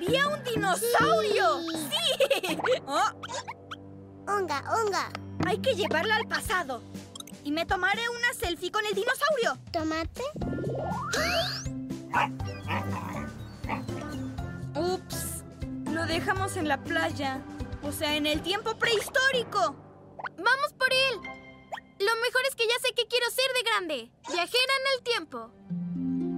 ¡Había un dinosaurio! ¡Sí! Oh, Onga, onga. hay que llevarla al pasado. Y me tomaré una selfie con el dinosaurio. ¿Tomate? Ups, lo dejamos en la playa. O sea, en el tiempo prehistórico. ¡Vamos por él! Lo mejor es que ya sé qué quiero ser de grande. Viajera en el tiempo.